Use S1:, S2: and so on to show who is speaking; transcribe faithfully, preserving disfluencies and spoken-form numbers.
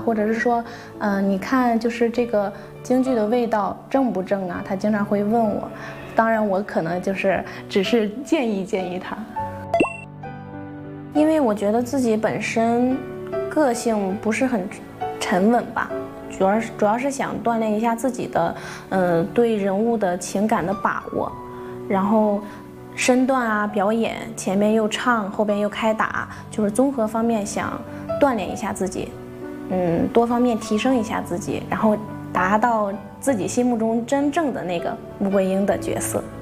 S1: 或者是说，嗯、呃，你看就是这个京剧的味道正不正啊？他经常会问我，当然我可能就是只是建议建议他，因为我觉得自己本身个性不是很沉稳吧。主要是主要是想锻炼一下自己的，呃，对人物的情感的把握，然后身段啊，表演前面又唱，后边又开打，就是综合方面想锻炼一下自己，嗯，多方面提升一下自己，然后达到自己心目中真正的那个穆桂英的角色。